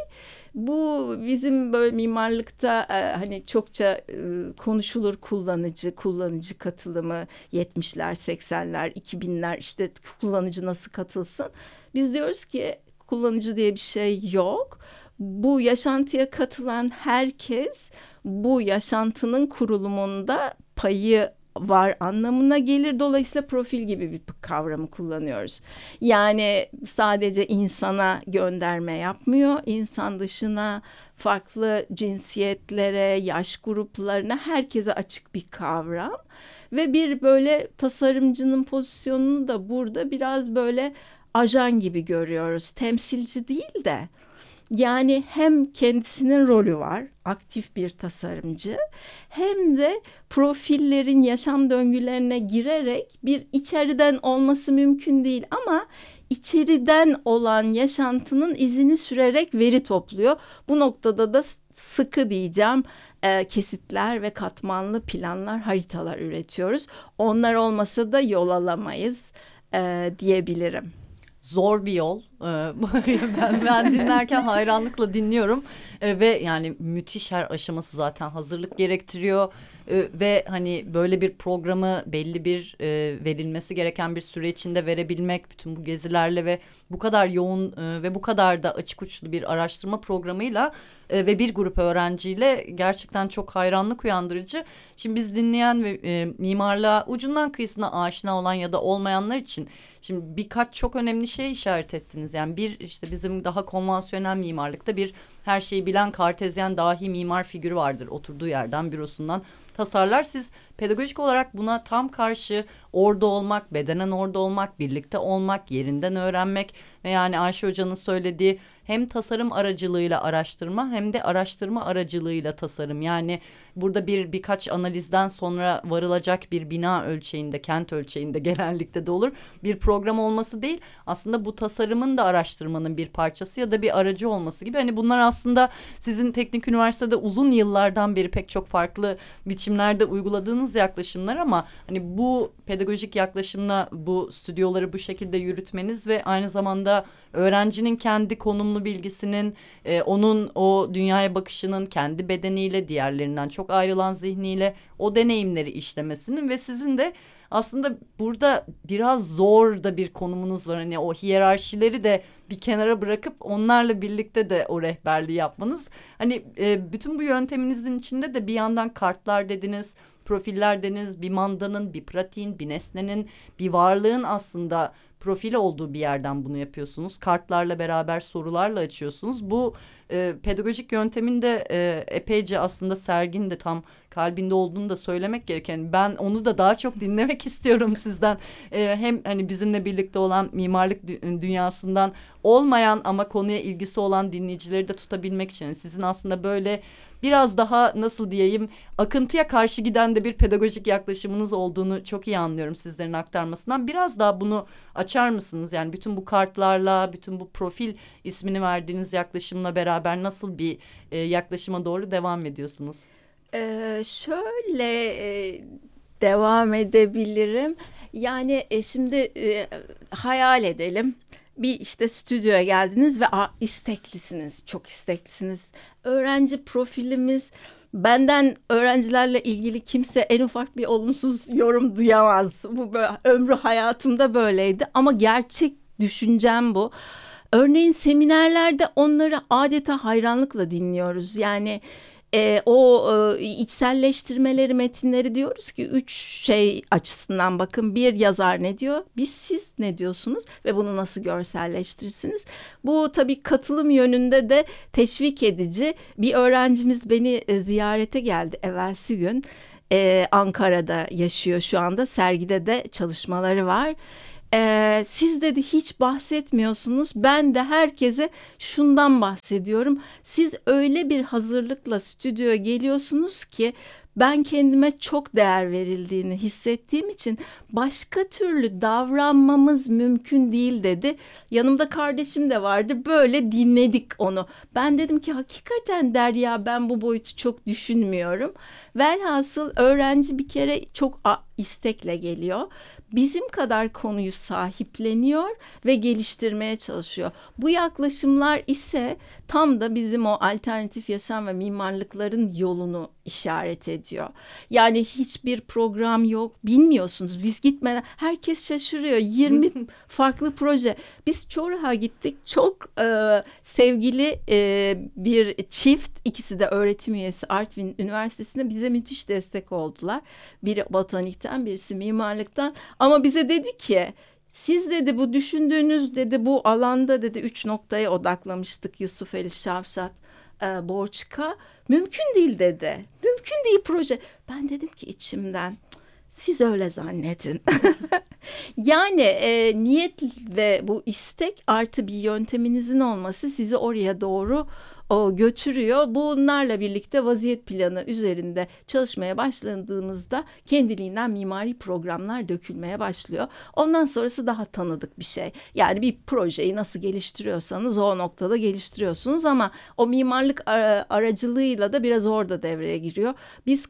Bu bizim böyle mimarlıkta hani çokça konuşulur, kullanıcı katılımı, 70'ler, 80'ler, 2000'ler, işte kullanıcı nasıl katılsın? Biz diyoruz ki kullanıcı diye bir şey yok. Bu yaşantıya katılan herkes bu yaşantının kurulumunda payı var anlamına gelir. Dolayısıyla profil gibi bir kavramı kullanıyoruz. Yani sadece insana gönderme yapmıyor. İnsan dışına, farklı cinsiyetlere, yaş gruplarına, herkese açık bir kavram. Ve bir böyle tasarımcının pozisyonunu da burada biraz böyle ajan gibi görüyoruz. Temsilci değil de, yani hem kendisinin rolü var, aktif bir tasarımcı, hem de profillerin yaşam döngülerine girerek, bir içeriden olması mümkün değil ama içeriden olan yaşantının izini sürerek veri topluyor. Bu noktada da sıkı diyeceğim, kesitler ve katmanlı planlar, haritalar üretiyoruz. Onlar olmasa da yol alamayız diyebilirim. Zor bir yol. Ben dinlerken hayranlıkla dinliyorum. Ve yani müthiş, her aşaması zaten hazırlık gerektiriyor. Ve hani böyle bir programı belli bir verilmesi gereken bir süre içinde verebilmek, bütün bu gezilerle ve bu kadar yoğun ve bu kadar da açık uçlu bir araştırma programıyla ve bir grup öğrenciyle gerçekten çok hayranlık uyandırıcı. Şimdi biz dinleyen ve mimarlığa ucundan kıyısına aşina olan ya da olmayanlar için şimdi birkaç çok önemli şey işaret ettiniz. Yani bir, işte bizim daha konvansiyonel mimarlıkta bir her şeyi bilen kartezyen dahi mimar figürü vardır. Oturduğu yerden, bürosundan tasarlar. Siz pedagojik olarak buna tam karşı, orada olmak, bedenen orada olmak, birlikte olmak, yerinden öğrenmek ve yani Ayşe Hoca'nın söylediği hem tasarım aracılığıyla araştırma hem de araştırma aracılığıyla tasarım. Yani burada birkaç analizden sonra varılacak bir bina ölçeğinde, kent ölçeğinde genellikle de olur. Bir program olması değil, aslında bu tasarımın da araştırmanın bir parçası ya da bir aracı olması gibi. Hani bunlar aslında sizin teknik üniversitede uzun yıllardan beri pek çok farklı biçimlerde uyguladığınız yaklaşımlar ama hani bu pedagojik yaklaşımla bu stüdyoları bu şekilde yürütmeniz ve aynı zamanda öğrencinin kendi konumlu bilgisinin, onun o dünyaya bakışının kendi bedeniyle, diğerlerinden çok ayrılan zihniyle o deneyimleri işlemesinin ve sizin de aslında burada biraz zor da bir konumunuz var. Hani o hiyerarşileri de bir kenara bırakıp onlarla birlikte de o rehberliği yapmanız. Hani bütün bu yönteminizin içinde de bir yandan kartlar dediniz, profiller dediniz, bir mandanın, bir pratiğin, bir nesnenin, bir varlığın aslında profili olduğu bir yerden bunu yapıyorsunuz. Kartlarla beraber sorularla açıyorsunuz. Bu pedagojik yöntemin de epeyce aslında Sergin de tam kalbinde olduğunu da söylemek gereken. Ben onu da daha çok dinlemek istiyorum sizden. Hem hani bizimle birlikte olan mimarlık dünyasından olmayan ama konuya ilgisi olan dinleyicileri de tutabilmek için. Sizin aslında böyle biraz daha nasıl diyeyim, akıntıya karşı giden de bir pedagojik yaklaşımınız olduğunu çok iyi anlıyorum sizlerin aktarmasından. Biraz daha bunu açar mısınız? Yani bütün bu kartlarla, bütün bu profil ismini verdiğiniz yaklaşımla beraber nasıl bir yaklaşıma doğru devam ediyorsunuz? Şöyle devam edebilirim. Yani şimdi hayal edelim. Bir işte stüdyoya geldiniz ve isteklisiniz, çok isteklisiniz. Öğrenci profilimiz, benden öğrencilerle ilgili kimse en ufak bir olumsuz yorum duyamaz. Bu böyle, ömrü hayatımda böyleydi ama gerçek düşüncem bu. Örneğin seminerlerde onları adeta hayranlıkla dinliyoruz. Yani içselleştirmeleri, metinleri diyoruz ki 3 şey açısından bakın. Bir, yazar ne diyor? Siz ne diyorsunuz? Ve bunu nasıl görselleştirirsiniz? Bu tabii katılım yönünde de teşvik edici. Bir öğrencimiz beni ziyarete geldi evvelsi gün. Ankara'da yaşıyor şu anda. Sergide de çalışmaları var. Siz dedi hiç bahsetmiyorsunuz. Ben de herkese şundan bahsediyorum. Siz öyle bir hazırlıkla stüdyoya geliyorsunuz ki ben kendime çok değer verildiğini hissettiğim için başka türlü davranmamız mümkün değil dedi. Yanımda kardeşim de vardı. Böyle dinledik onu. Ben dedim ki hakikaten Derya, ben bu boyutu çok düşünmüyorum. Velhasıl öğrenci bir kere çok istekle geliyor. Bizim kadar konuyu sahipleniyor ve geliştirmeye çalışıyor. Bu yaklaşımlar ise tam da bizim o alternatif yaşam ve mimarlıkların yolunu işaret ediyor. Yani hiçbir program yok, bilmiyorsunuz. Biz gitmeden herkes şaşırıyor. 20 farklı proje. Biz Çorlu'ya gittik. Çok sevgili bir çift, ikisi de öğretim üyesi Artvin Üniversitesi'nde bize müthiş destek oldular. Biri botanikten, birisi mimarlıktan. Ama bize dedi ki siz dedi bu düşündüğünüz dedi bu alanda dedi 3 noktaya odaklamıştık, Yusufeli, Şavşat, Borçka. Mümkün değil dedi. Mümkün değil proje. Ben dedim ki içimden siz öyle zannedin. Yani niyet ve bu istek artı bir yönteminizin olması sizi oraya doğru götürüyor. Bunlarla birlikte vaziyet planı üzerinde çalışmaya başladığımızda kendiliğinden mimari programlar dökülmeye başlıyor. Ondan sonrası daha tanıdık bir şey. Yani bir projeyi nasıl geliştiriyorsanız o noktada geliştiriyorsunuz ama o mimarlık aracılığıyla da biraz orada devreye giriyor. Biz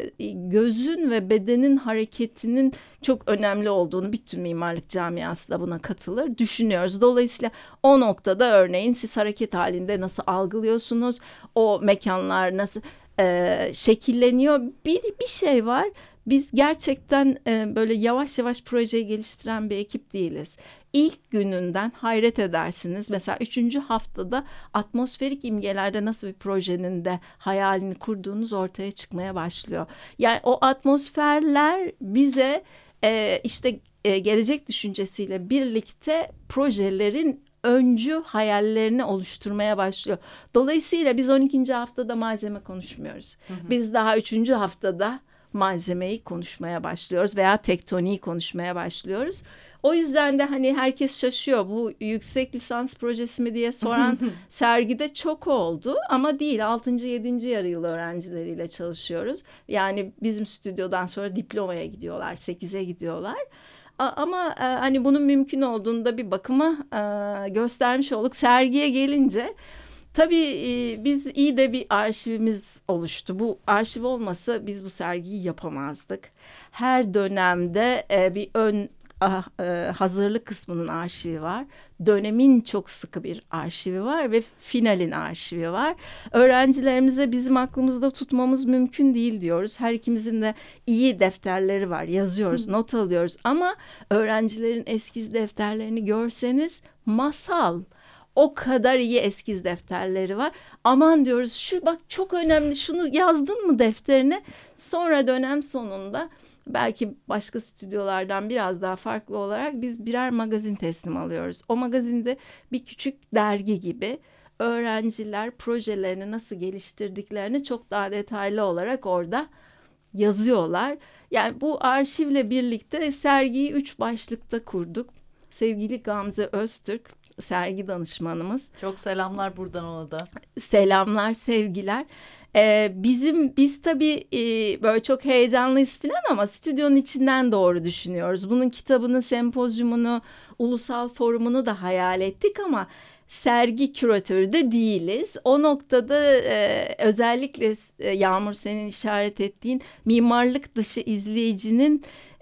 gözün ve bedenin hareketinin çok önemli olduğunu, bütün mimarlık camiası da buna katılır, düşünüyoruz. Dolayısıyla o noktada örneğin siz hareket halinde nasıl algılıyorsunuz, o mekanlar nasıl şekilleniyor, bir şey var. Biz gerçekten böyle yavaş yavaş projeyi geliştiren bir ekip değiliz. İlk gününden hayret edersiniz. Mesela 3. haftada atmosferik imgelerde nasıl bir projenin de hayalini kurduğunuz ortaya çıkmaya başlıyor. Yani o atmosferler bize gelecek düşüncesiyle birlikte projelerin öncü hayallerini oluşturmaya başlıyor. Dolayısıyla biz 12. haftada malzeme konuşmuyoruz. Biz daha 3. haftada malzemeyi konuşmaya başlıyoruz veya tektoniği konuşmaya başlıyoruz. O yüzden de hani herkes şaşıyor, bu yüksek lisans projesi mi diye soran sergide çok oldu ama değil. 6. 7. yarı yıl öğrencileriyle çalışıyoruz. Yani bizim stüdyodan sonra diplomaya gidiyorlar, 8'e gidiyorlar. Ama hani bunun mümkün olduğunu da bir bakıma göstermiş olduk. Sergiye gelince tabii biz iyi de bir arşivimiz oluştu. Bu arşiv olmasa biz bu sergiyi yapamazdık. Her dönemde bir hazırlık kısmının arşivi var. Dönemin çok sıkı bir arşivi var ve finalin arşivi var. Öğrencilerimize bizim aklımızda tutmamız mümkün değil diyoruz. Her ikimizin de iyi defterleri var. Yazıyoruz, not alıyoruz ama öğrencilerin eskiz defterlerini görseniz masal. O kadar iyi eskiz defterleri var. Aman diyoruz, şu bak çok önemli, şunu yazdın mı defterine? Sonra dönem sonunda belki başka stüdyolardan biraz daha farklı olarak biz birer magazin teslim alıyoruz. O magazinde bir küçük dergi gibi öğrenciler projelerini nasıl geliştirdiklerini çok daha detaylı olarak orada yazıyorlar. Yani bu arşivle birlikte sergiyi 3 başlıkta kurduk. Sevgili Gamze Öztürk, sergi danışmanımız. Çok selamlar buradan ona da. Selamlar, sevgiler. Biz tabii böyle çok heyecanlıyız falan ama stüdyonun içinden doğru düşünüyoruz. Bunun kitabını, sempozyumunu, ulusal forumunu da hayal ettik ama sergi küratörü de değiliz. O noktada özellikle Yağmur senin işaret ettiğin mimarlık dışı izleyicinin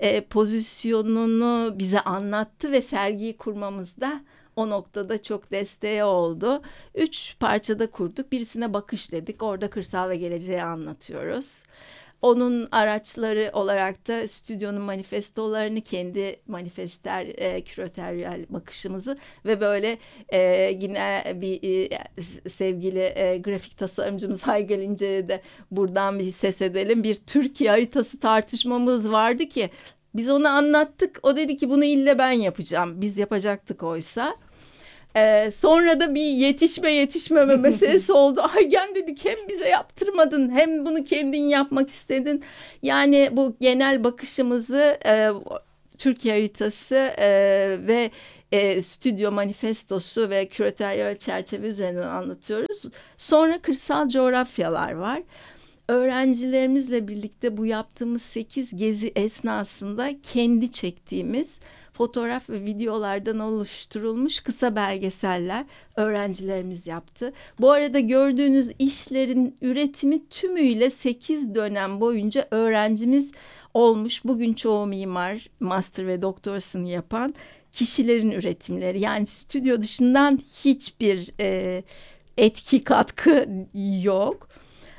pozisyonunu bize anlattı ve sergiyi kurmamızda o noktada çok desteği oldu. 3 parçada kurduk. Birisine bakış dedik. Orada kırsal ve geleceği anlatıyoruz. Onun araçları olarak da stüdyonun manifestolarını, kendi manifester küratöryal bakışımızı ve böyle yine bir sevgili grafik tasarımcımız Haygel İnce'ye de buradan bir ses edelim. Bir Türkiye haritası tartışmamız vardı ki biz onu anlattık. O dedi ki bunu ille ben yapacağım. Biz yapacaktık oysa. Sonra da bir yetişmeme meselesi oldu. Aygen dedik hem bize yaptırmadın hem bunu kendin yapmak istedin. Yani bu genel bakışımızı Türkiye haritası ve stüdyo manifestosu ve küratöryal çerçeve üzerinden anlatıyoruz. Sonra kırsal coğrafyalar var. Öğrencilerimizle birlikte bu yaptığımız 8 gezi esnasında kendi çektiğimiz fotoğraf ve videolardan oluşturulmuş kısa belgeseller öğrencilerimiz yaptı. Bu arada gördüğünüz işlerin üretimi tümüyle 8 dönem boyunca öğrencimiz olmuş. Bugün çoğu mimar, master ve doktorasını yapan kişilerin üretimleri. Yani stüdyo dışından hiçbir etki, katkı yok.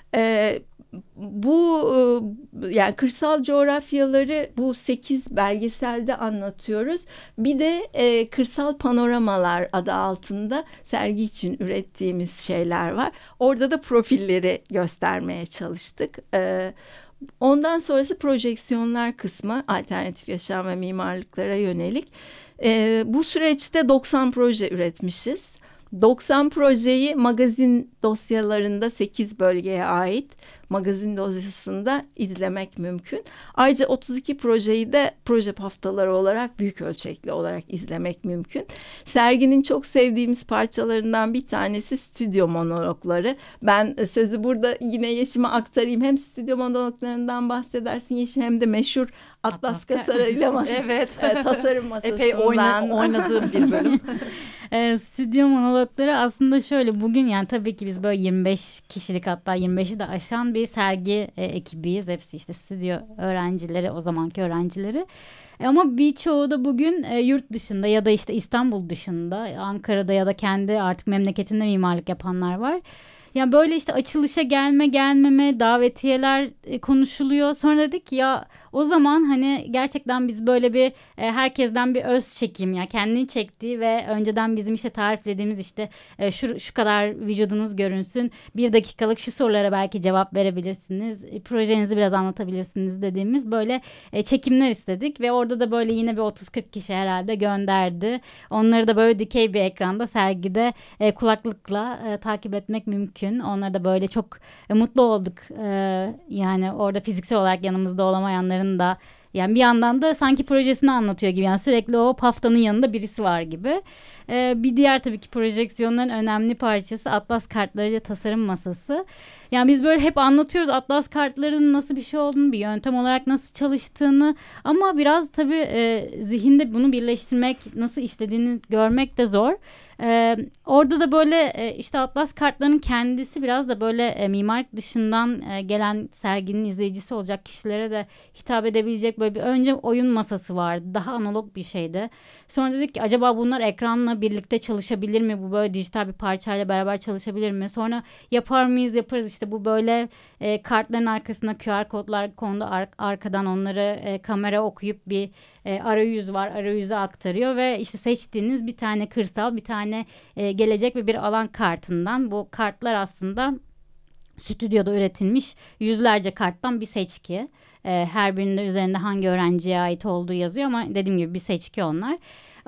Bu yani kırsal coğrafyaları bu 8 belgeselde anlatıyoruz. Bir de kırsal panoramalar adı altında sergi için ürettiğimiz şeyler var. Orada da profilleri göstermeye çalıştık. Ondan sonrası projeksiyonlar kısmı, alternatif yaşam ve mimarlıklara yönelik. Bu süreçte 90 proje üretmişiz. 90 projeyi magazin dosyalarında 8 bölgeye ait magazin dosyasında izlemek mümkün. Ayrıca 32 projeyi de proje haftaları olarak büyük ölçekli olarak izlemek mümkün. Serginin çok sevdiğimiz parçalarından bir tanesi stüdyo monologları. Ben sözü burada yine Yeşim'e aktarayım. Hem stüdyo monologlarından bahsedersin Yeşim hem de meşhur Atlas Kasarayla evet. tasarım masasından. Epey oynadığım bir bölüm. Stüdyo monologları aslında şöyle, bugün yani tabii ki biz böyle 25 kişilik, hatta 25'i de aşan bir sergi ekibiyiz. Hepsi işte stüdyo öğrencileri, o zamanki öğrencileri. Ama birçoğu da bugün yurt dışında ya da işte İstanbul dışında, Ankara'da ya da kendi artık memleketinde mimarlık yapanlar var. Yani böyle işte açılışa gelmeme, davetiyeler konuşuluyor. Sonra dedik ki ya o zaman hani gerçekten biz böyle bir herkesten bir öz çekim, ya kendini çektiği ve önceden bizim işte tariflediğimiz işte şu kadar vücudunuz görünsün, 1 dakikalık şu sorulara belki cevap verebilirsiniz, projenizi biraz anlatabilirsiniz dediğimiz böyle çekimler istedik ve orada da böyle yine bir 30-40 kişi herhalde gönderdi. Onları da böyle dikey bir ekranda sergide kulaklıkla takip etmek mümkün. Onlara da böyle çok mutlu olduk. Yani orada fiziksel olarak yanımızda olamayanların da, yani bir yandan da sanki projesini anlatıyor gibi. Yani sürekli o paftanın yanında birisi var gibi. Bir diğer tabii ki projeksiyonların önemli parçası Atlas kartlarıyla tasarım masası. Yani biz böyle hep anlatıyoruz Atlas kartlarının nasıl bir şey olduğunu, bir yöntem olarak nasıl çalıştığını, ama biraz tabii zihinde bunu birleştirmek, nasıl işlediğini görmek de zor. Orada da böyle işte Atlas kartlarının kendisi biraz da böyle mimarlık dışından gelen serginin izleyicisi olacak kişilere de hitap edebilecek böyle bir önce oyun masası vardı. Daha analog bir şeydi. Sonra dedik ki acaba bunlar ekranla birlikte çalışabilir mi? Bu böyle dijital bir parçayla beraber çalışabilir mi? Sonra yapar mıyız? Yaparız. İşte bu böyle kartların arkasına QR kodlar kondu. Arkadan onları kamera okuyup bir arayüz var. Arayüze aktarıyor ve işte seçtiğiniz bir tane kırsal, bir tane gelecek ve bir alan kartından, bu kartlar aslında stüdyoda üretilmiş yüzlerce karttan bir seçki. Her birinde üzerinde hangi öğrenciye ait olduğu yazıyor ama dediğim gibi bir seçki onlar.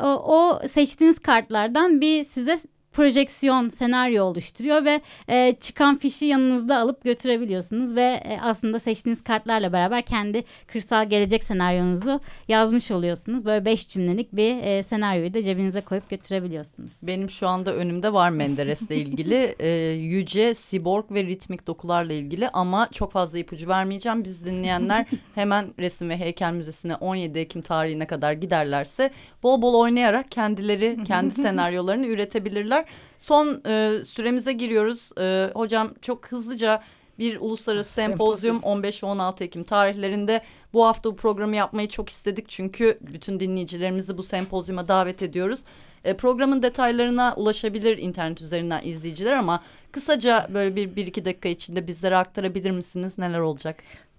O seçtiğiniz kartlardan bir size projeksiyon, senaryo oluşturuyor ve çıkan fişi yanınızda alıp götürebiliyorsunuz ve aslında seçtiğiniz kartlarla beraber kendi kırsal gelecek senaryonuzu yazmış oluyorsunuz. Böyle 5 cümlelik bir senaryoyu da cebinize koyup götürebiliyorsunuz. Benim şu anda önümde var Menderes'le ilgili yüce, siborg ve ritmik dokularla ilgili, ama çok fazla ipucu vermeyeceğim. Biz dinleyenler hemen Resim ve Heykel Müzesi'ne 17 Ekim tarihine kadar giderlerse bol bol oynayarak kendileri kendi senaryolarını üretebilirler. Son süremize giriyoruz. Hocam çok hızlıca bir uluslararası sempozyum 15 ve 16 Ekim tarihlerinde. Bu hafta bu programı yapmayı çok istedik çünkü bütün dinleyicilerimizi bu sempozyuma davet ediyoruz. Programın detaylarına ulaşabilir internet üzerinden izleyiciler, ama kısaca böyle bir iki dakika içinde bizlere aktarabilir misiniz? Neler olacak?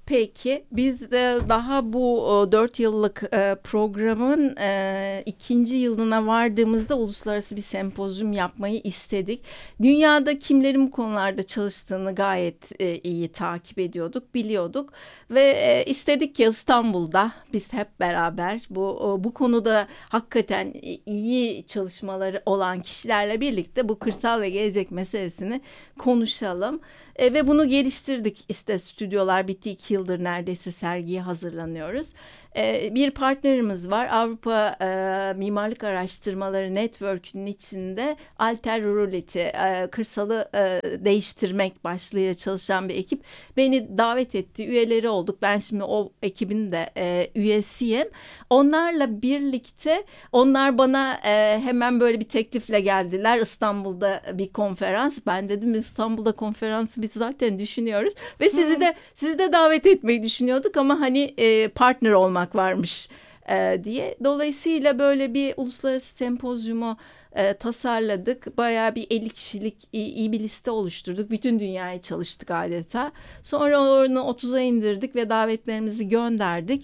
Peki biz de daha bu 4 yıllık programın 2. yılına vardığımızda uluslararası bir sempozyum yapmayı istedik. Dünyada kimlerin bu konularda çalıştığını gayet iyi takip ediyorduk, biliyorduk ve istedik ki İstanbul'da biz hep beraber bu konuda hakikaten iyi çalışmaları olan kişilerle birlikte bu kırsal ve gelecek meselesini konuşalım. Ve bunu geliştirdik. İşte stüdyolar bitti, 2 yıldır neredeyse sergiye hazırlanıyoruz. Bir partnerimiz var. Avrupa Mimarlık Araştırmaları Network'ünün içinde Alter Rurality, kırsalı değiştirmek başlığıyla çalışan bir ekip. Beni davet etti, üyeleri olduk. Ben şimdi o ekibin de üyesiyim. Onlarla birlikte onlar bana hemen böyle bir teklifle geldiler. İstanbul'da bir konferans. Ben dedim İstanbul'da konferansı biz zaten düşünüyoruz ve sizi de davet etmeyi düşünüyorduk ama hani partner olmak varmış diye. Dolayısıyla böyle bir uluslararası sempozyumu tasarladık. Bayağı bir 50 kişilik iyi bir liste oluşturduk. Bütün dünyaya çalıştık adeta. Sonra onu 30'a indirdik ve davetlerimizi gönderdik.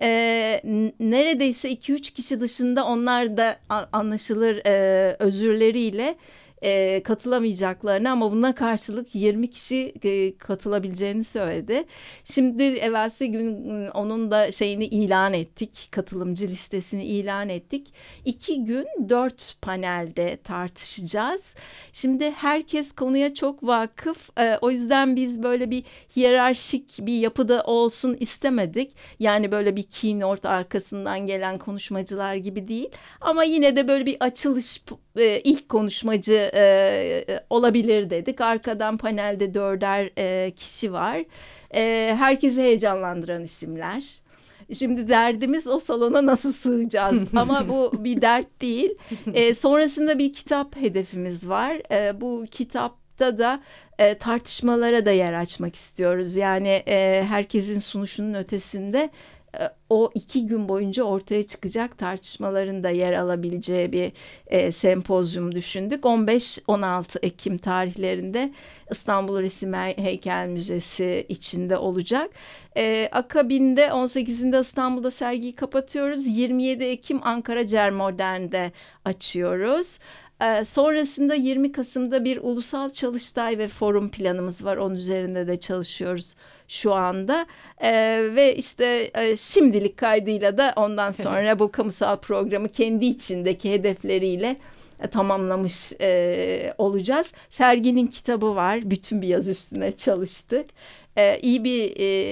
Neredeyse 2-3 kişi dışında onlar da anlaşılır özürleriyle katılamayacaklarını ama buna karşılık 20 kişi katılabileceğini söyledi. Şimdi evvelsi gün onun da şeyini ilan ettik. Katılımcı listesini ilan ettik. 2 gün 4 panelde tartışacağız. Şimdi herkes konuya çok vakıf. O yüzden biz böyle bir hiyerarşik bir yapıda olsun istemedik. Yani böyle bir keynote arkasından gelen konuşmacılar gibi değil. Ama yine de böyle bir açılış ilk konuşmacı olabilir dedik. Arkadan panelde 4'er kişi var. Herkesi heyecanlandıran isimler. Şimdi derdimiz o salona nasıl sığacağız ama bu bir dert değil. Sonrasında bir kitap hedefimiz var. Bu kitapta da tartışmalara da yer açmak istiyoruz. Yani herkesin sunuşunun ötesinde o 2 gün boyunca ortaya çıkacak tartışmaların da yer alabileceği bir sempozyum düşündük. 15-16 Ekim tarihlerinde İstanbul Resim Heykel Müzesi içinde olacak. Akabinde 18'inde İstanbul'da sergiyi kapatıyoruz. 27 Ekim Ankara Cermodern'de açıyoruz. Sonrasında 20 Kasım'da bir ulusal çalıştay ve forum planımız var. Onun üzerinde de çalışıyoruz şu anda ve işte şimdilik kaydıyla da ondan sonra bu kamusal programı kendi içindeki hedefleriyle tamamlamış olacağız. Serginin kitabı var. Bütün bir yaz üstüne çalıştık. İyi bir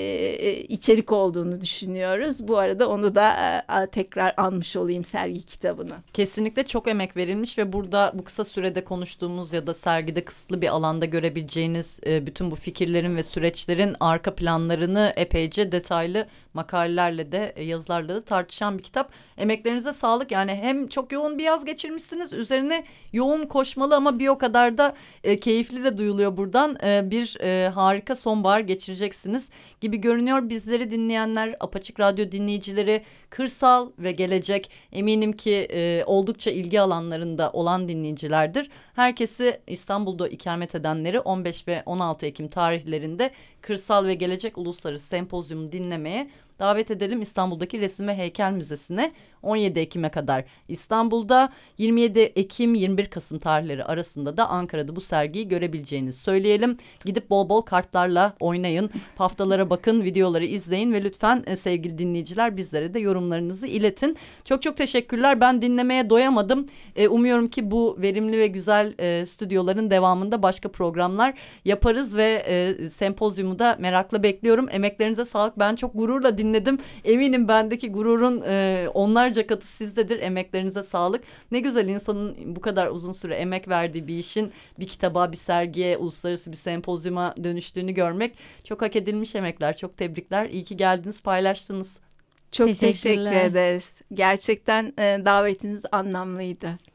içerik olduğunu düşünüyoruz. Bu arada onu da tekrar anmış olayım, sergi kitabını. Kesinlikle çok emek verilmiş ve burada bu kısa sürede konuştuğumuz ya da sergide kısıtlı bir alanda görebileceğiniz bütün bu fikirlerin ve süreçlerin arka planlarını epeyce detaylı makalelerle de yazılarla da tartışan bir kitap. Emeklerinize sağlık. Yani hem çok yoğun bir yaz geçirmişsiniz, üzerine yoğun koşmalı ama bir o kadar da keyifli de duyuluyor buradan. Bir harika sonbahar geçireceksiniz gibi görünüyor. Bizleri dinleyenler, Apaçık Radyo dinleyicileri, kırsal ve gelecek, eminim ki oldukça ilgi alanlarında olan dinleyicilerdir. Herkesi, İstanbul'da ikamet edenleri 15 ve 16 Ekim tarihlerinde Kırsal ve Gelecek Uluslararası Sempozyumu dinlemeye davet edelim. İstanbul'daki Resim ve Heykel Müzesi'ne 17 Ekim'e kadar İstanbul'da, 27 Ekim 21 Kasım tarihleri arasında da Ankara'da bu sergiyi görebileceğinizi söyleyelim. Gidip bol bol kartlarla oynayın, haftalara bakın, videoları izleyin ve lütfen sevgili dinleyiciler bizlere de yorumlarınızı iletin. Çok çok teşekkürler. Ben dinlemeye doyamadım. Umuyorum ki bu verimli ve güzel stüdyoların devamında başka programlar yaparız ve sempozyumu da merakla bekliyorum. Emeklerinize sağlık. Ben çok gururla dinledim. Eminim bendeki gururun onlarca katı sizdedir. Emeklerinize sağlık. Ne güzel insanın bu kadar uzun süre emek verdiği bir işin bir kitaba, bir sergiye, uluslararası bir sempozyuma dönüştüğünü görmek çok hak edilmiş emekler. Çok tebrikler. İyi ki geldiniz, paylaştınız. Çok teşekkür ederiz. Gerçekten davetiniz anlamlıydı.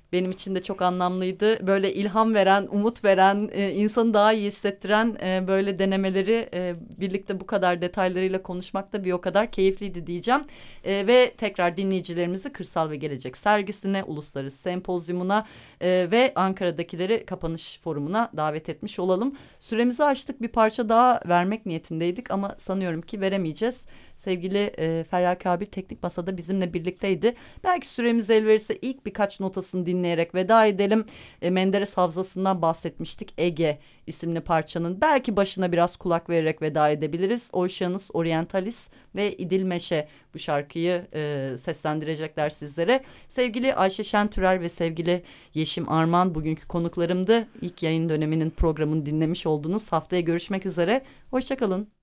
Benim için de çok anlamlıydı. Böyle ilham veren, umut veren, insanı daha iyi hissettiren böyle denemeleri birlikte bu kadar detaylarıyla konuşmak da bir o kadar keyifliydi diyeceğim. Ve tekrar dinleyicilerimizi Kırsal ve Gelecek sergisine, uluslararası sempozyumuna ve Ankara'dakileri kapanış forumuna davet etmiş olalım. Süremizi aştık, bir parça daha vermek niyetindeydik ama sanıyorum ki veremeyeceğiz. Sevgili Feryal Kabil Teknik Masa'da bizimle birlikteydi. Belki süremiz el verirse ilk birkaç notasını dinleyerek veda edelim. Menderes Havzası'ndan bahsetmiştik. Ege isimli parçanın belki başına biraz kulak vererek veda edebiliriz. Oceanus Orientalis ve İdil Meşe bu şarkıyı seslendirecekler sizlere. Sevgili Ayşe Şentürer ve sevgili Yeşim Arman bugünkü konuklarımdı. İlk yayın döneminin programını dinlemiş oldunuz. Haftaya görüşmek üzere. Hoşçakalın.